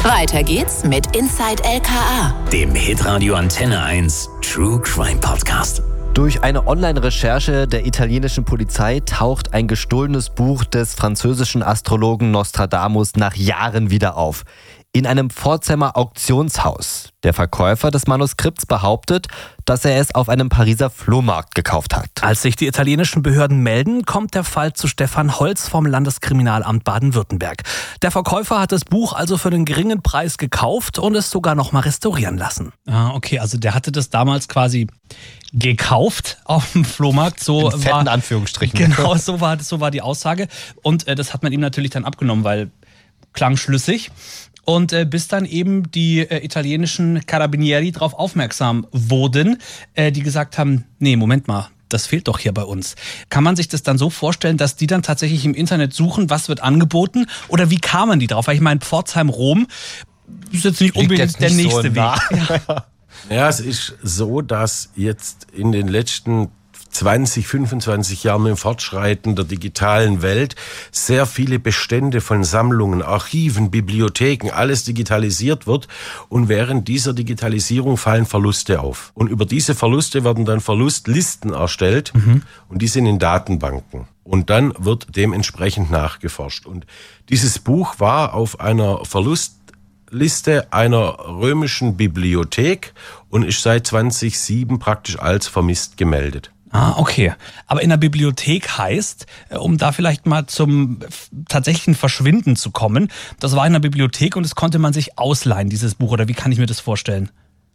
Weiter geht's mit Inside LKA, dem Hitradio Antenne 1 True Crime Podcast. Durch eine Online-Recherche der italienischen Polizei taucht ein gestohlenes Buch des französischen Astrologen Nostradamus nach Jahren wieder auf. In einem Pforzheimer Auktionshaus. Der Verkäufer des Manuskripts behauptet, dass er es auf einem Pariser Flohmarkt gekauft hat. Als sich die italienischen Behörden melden, kommt der Fall zu Stefan Holz vom Landeskriminalamt Baden-Württemberg. Der Verkäufer hat das Buch also für einen geringen Preis gekauft und es sogar noch mal restaurieren lassen. Ah, okay, also der hatte das damals quasi gekauft auf dem Flohmarkt. So in fetten Anführungsstrichen. Genau, so war die Aussage. Und das hat man ihm natürlich dann abgenommen, weil klang schlüssig. Und bis dann eben die italienischen Carabinieri darauf aufmerksam wurden, die gesagt haben, nee, Moment mal, das fehlt doch hier bei uns. Kann man sich das dann so vorstellen, dass die dann tatsächlich im Internet suchen, was wird angeboten? Oder wie kamen die drauf? Weil ich meine, Pforzheim-Rom ist jetzt nicht unbedingt der nächste Weg. Ja, es ist so, dass jetzt in den letzten 20, 25 Jahren im Fortschreiten der digitalen Welt sehr viele Bestände von Sammlungen, Archiven, Bibliotheken, alles digitalisiert wird. Und während dieser Digitalisierung fallen Verluste auf. Und über diese Verluste werden dann Verlustlisten erstellt und die sind in Datenbanken. Und dann wird dementsprechend nachgeforscht. Und dieses Buch war auf einer Verlustliste einer römischen Bibliothek und ist seit 2007 praktisch als vermisst gemeldet. Ah, okay. Aber in der Bibliothek heißt, um da vielleicht mal zum tatsächlichen Verschwinden zu kommen, das war in der Bibliothek und das konnte man sich ausleihen, dieses Buch, oder wie kann ich mir das vorstellen?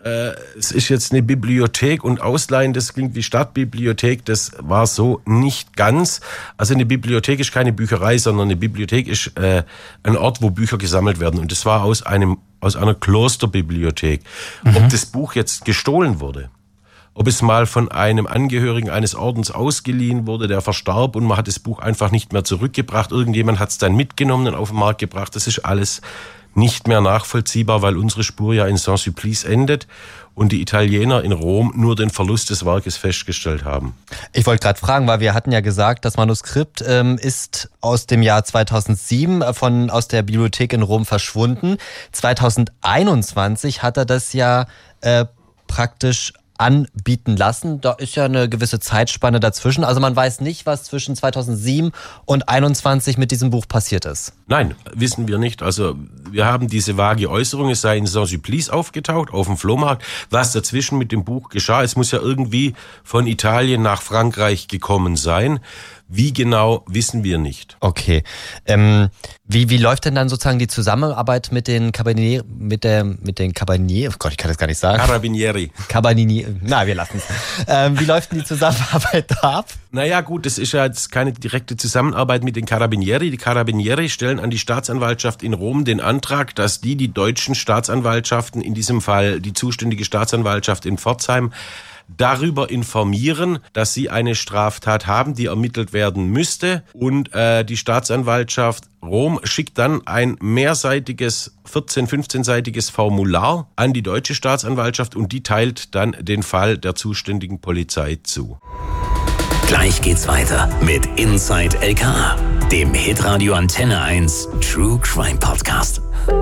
Es ist jetzt eine Bibliothek und Ausleihen, das klingt wie Stadtbibliothek, das war so nicht ganz. Also eine Bibliothek ist keine Bücherei, sondern eine Bibliothek ist ein Ort, wo Bücher gesammelt werden. Und das war aus einer Klosterbibliothek. Ob das Buch jetzt gestohlen wurde, ob es mal von einem Angehörigen eines Ordens ausgeliehen wurde, der verstarb und man hat das Buch einfach nicht mehr zurückgebracht. Irgendjemand hat es dann mitgenommen und auf den Markt gebracht. Das ist alles nicht mehr nachvollziehbar, weil unsere Spur ja in Saint-Sulpice endet und die Italiener in Rom nur den Verlust des Werkes festgestellt haben. Ich wollte gerade fragen, weil wir hatten ja gesagt, das Manuskript ist aus dem Jahr 2007 aus der Bibliothek in Rom verschwunden. 2021 hat er das ja praktisch anbieten lassen. Da ist ja eine gewisse Zeitspanne dazwischen. Also man weiß nicht, was zwischen 2007 und 2021 mit diesem Buch passiert ist. Nein, wissen wir nicht. Also wir haben diese vage Äußerung, es sei in Saint-Sulpice aufgetaucht, auf dem Flohmarkt. Was dazwischen mit dem Buch geschah, es muss ja irgendwie von Italien nach Frankreich gekommen sein. Wie genau, wissen wir nicht. Okay. Wie läuft denn dann sozusagen die Zusammenarbeit mit den Carabinieri, oh Gott, ich kann das gar nicht sagen. Carabinieri. Na, wir lassen es. Wie läuft denn die Zusammenarbeit da ab? Naja gut, das ist ja jetzt keine direkte Zusammenarbeit mit den Carabinieri. Die Carabinieri stellen an die Staatsanwaltschaft in Rom den Antrag, dass die deutschen Staatsanwaltschaften, in diesem Fall die zuständige Staatsanwaltschaft in Pforzheim, darüber informieren, dass sie eine Straftat haben, die ermittelt werden müsste. Und die Staatsanwaltschaft Rom schickt dann ein mehrseitiges, 15-seitiges Formular an die deutsche Staatsanwaltschaft und die teilt dann den Fall der zuständigen Polizei zu. Gleich geht's weiter mit Inside LKA, dem Hitradio Antenne 1 True Crime Podcast.